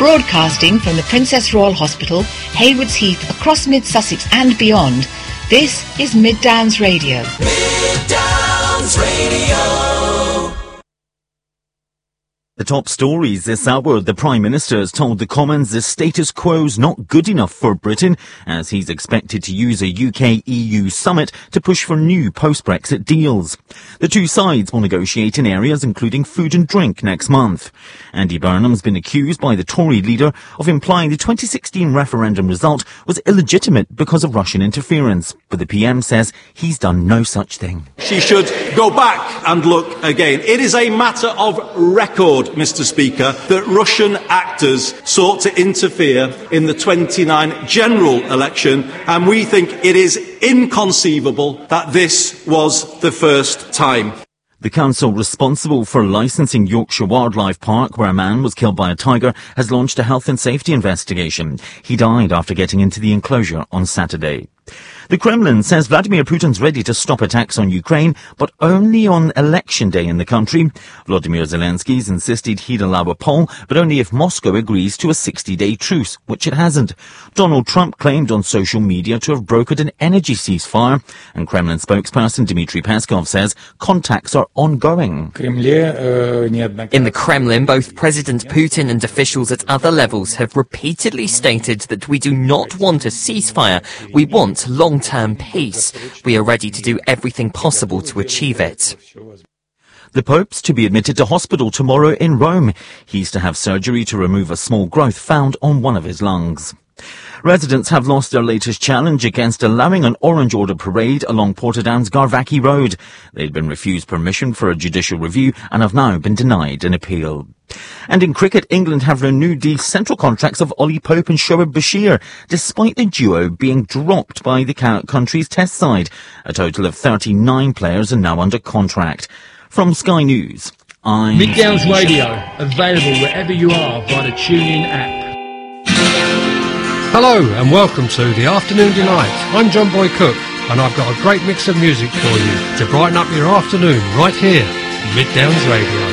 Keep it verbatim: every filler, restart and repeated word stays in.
Broadcasting from the Princess Royal Hospital, Haywards Heath, across Mid-Sussex and beyond, this is Middowns Radio. Middowns Radio. The top stories this hour: the Prime Minister has told the Commons the status quo's not good enough for Britain, as he's expected to use a U K E U summit to push for new post-Brexit deals. The two sides will negotiate in areas including food and drink next month. Andy Burnham's been accused by the Tory leader of implying the twenty sixteen referendum result was illegitimate because of Russian interference, but the P M says he's done no such thing. She should go back and look again. It is a matter of record, Mr Speaker, that Russian actors sought to interfere in the twenty-nine general election, and we think it is inconceivable that this was the first time. The council responsible for licensing Yorkshire Wildlife Park, where a man was killed by a tiger, has launched a health and safety investigation. He died after getting into the enclosure on Saturday. The Kremlin says Vladimir Putin's ready to stop attacks on Ukraine, but only on election day in the country. Volodymyr Zelensky's insisted he'd allow a poll, but only if Moscow agrees to a sixty-day truce, which it hasn't. Donald Trump claimed on social media to have brokered an energy ceasefire, and Kremlin spokesperson Dmitry Peskov says contacts are ongoing. In the Kremlin, both President Putin and officials at other levels have repeatedly stated that we do not want a ceasefire. We want long-term peace. We are ready to do everything possible to achieve it. The Pope's to be admitted to hospital tomorrow in Rome. He's to have surgery to remove a small growth found on one of his lungs. Residents have lost their latest challenge against allowing an Orange Order parade along Portadown's Garvackie Road. They'd been refused permission for a judicial review and have now been denied an appeal. And in cricket, England have renewed the central contracts of Ollie Pope and Shoaib Bashir, despite the duo being dropped by the country's test side. A total of thirty-nine players are now under contract. From Sky News, I'm... Middowns Radio, available wherever you are via the TuneIn app. Hello and welcome to The Afternoon Delight. I'm John Boy Cook and I've got a great mix of music for you to brighten up your afternoon right here, Middowns Radio.